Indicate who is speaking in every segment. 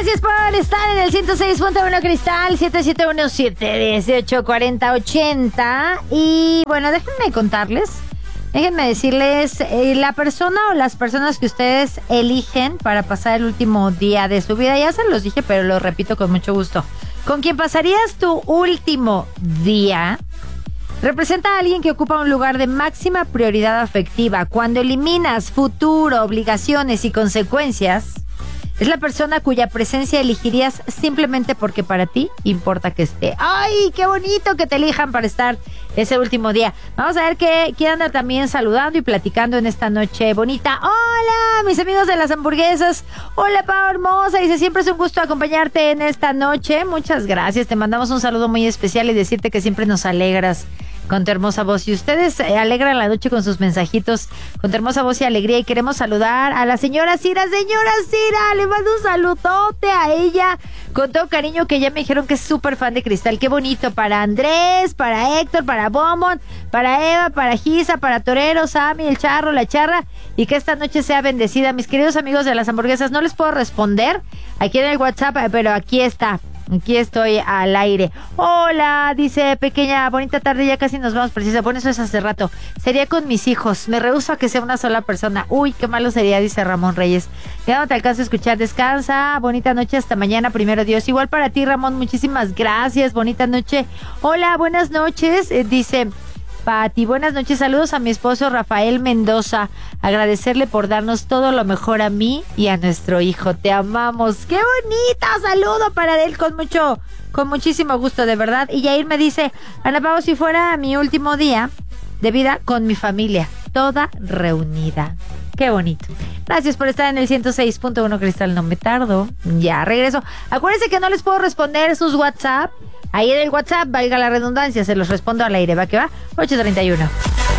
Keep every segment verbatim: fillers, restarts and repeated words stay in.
Speaker 1: Gracias por estar en el ciento seis punto uno Cristal, siete siete uno siete uno ocho cuatro cero ochenta. Y bueno, déjenme contarles, déjenme decirles, eh, la persona o las personas que ustedes eligen para pasar el último día de su vida, ya se los dije, pero lo repito con mucho gusto. Con quien pasarías tu último día representa a alguien que ocupa un lugar de máxima prioridad afectiva. Cuando eliminas futuro, obligaciones y consecuencias, es la persona cuya presencia elegirías simplemente porque para ti importa que esté. ¡Ay, qué bonito que te elijan para estar ese último día! Vamos a ver qué, quién anda también saludando y platicando en esta noche bonita. ¡Hola, mis amigos de las hamburguesas! ¡Hola, Pau hermosa! Dice, siempre es un gusto acompañarte en esta noche. Muchas gracias. Te mandamos un saludo muy especial y decirte que siempre nos alegras con tu hermosa voz. Y ustedes eh, alegran la noche con sus mensajitos, con tu hermosa voz y alegría. Y queremos saludar a la señora Cira. Señora Cira, le mando un saludote a ella con todo cariño, que ya me dijeron que es súper fan de Cristal. Qué bonito. Para Andrés, para Héctor, para Bombón, para Eva, para Gisa, para Torero, Sammy, el Charro, la Charra. Y que esta noche sea bendecida. Mis queridos amigos de las hamburguesas, no les puedo responder aquí en el WhatsApp, pero aquí está. Aquí estoy al aire. Hola, dice pequeña, bonita tarde, ya casi nos vamos, precisa. Bueno, eso es hace rato. Sería con mis hijos. Me rehúso a que sea una sola persona. Uy, qué malo sería, dice Ramón Reyes. Ya no te alcanzo a escuchar. Descansa. Bonita noche, hasta mañana, primero Dios. Igual para ti, Ramón, muchísimas gracias. Bonita noche. Hola, buenas noches. Eh, dice Pati, buenas noches, saludos a mi esposo Rafael Mendoza, agradecerle por darnos todo lo mejor a mí y a nuestro hijo, te amamos. ¡Qué bonita! Saludo para él con mucho, con muchísimo gusto, de verdad. Y Yair me dice, Ana Pao, si fuera mi último día de vida con mi familia, toda reunida. ¡Qué bonito! Gracias por estar en el ciento seis punto uno Cristal, no me tardo, ya regreso. Acuérdense que no les puedo responder sus WhatsApp. Ahí en el WhatsApp, valga la redundancia, se los respondo al aire. ¿Va que va? ocho treinta y uno.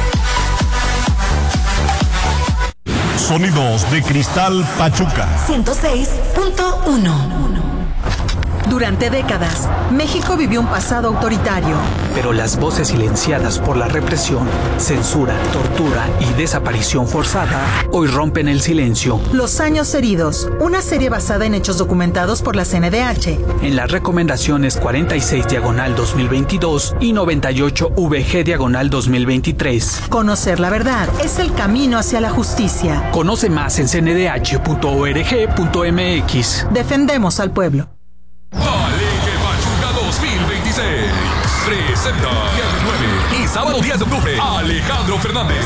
Speaker 2: Sonidos de Cristal Pachuca.
Speaker 3: ciento seis punto uno. Durante décadas, México vivió un pasado autoritario.
Speaker 4: Pero las voces silenciadas por la represión, censura, tortura y desaparición forzada hoy rompen el silencio.
Speaker 3: Los años heridos, una serie basada en hechos documentados por la C N D H.
Speaker 4: En las recomendaciones cuarenta y seis diagonal dos mil veintidós y noventa y ocho V G diagonal dos mil veintitrés.
Speaker 3: Conocer la verdad es el camino hacia la justicia.
Speaker 4: Conoce más en c n d h punto org punto m x.
Speaker 3: Defendemos al pueblo.
Speaker 5: Alegre Pachuca dos mil veintiséis presenta viernes nueve y sábado diez de octubre Alejandro Fernández.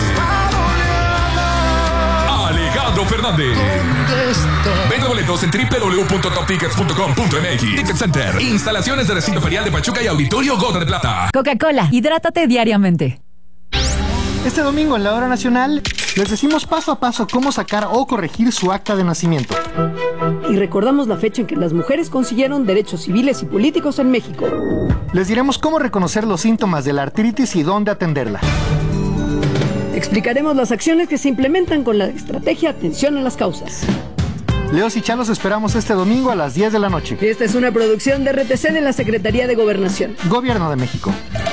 Speaker 5: Alejandro Fernández. Vende boletos en doble u doble u doble u punto top tickets punto com punto m x. Ticket Center. Instalaciones de recinto ferial de Pachuca y Auditorio Gota de Plata.
Speaker 6: Coca-Cola, hidrátate diariamente.
Speaker 7: Este domingo en la Hora Nacional les decimos paso a paso cómo sacar o corregir su acta de nacimiento.
Speaker 8: Y recordamos la fecha en que las mujeres consiguieron derechos civiles y políticos en México.
Speaker 7: Les diremos cómo reconocer los síntomas de la artritis y dónde atenderla.
Speaker 8: Explicaremos las acciones que se implementan con la estrategia Atención a las Causas.
Speaker 7: Leos y Chalos esperamos este domingo a las diez de la noche.
Speaker 8: Esta es una producción de R T C de la Secretaría de Gobernación.
Speaker 7: Gobierno de México.